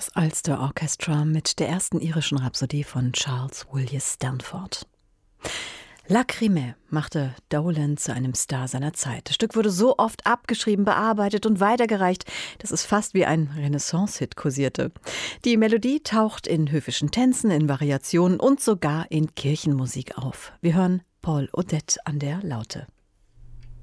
Das Ulster Orchestra mit der ersten irischen Rhapsodie von Charles Williams Stanford. Lacrimée machte Dolan zu einem Star seiner Zeit. Das Stück wurde so oft abgeschrieben, bearbeitet und weitergereicht, dass es fast wie ein Renaissance-Hit kursierte. Die Melodie taucht in höfischen Tänzen, in Variationen und sogar in Kirchenmusik auf. Wir hören Paul Odette an der Laute.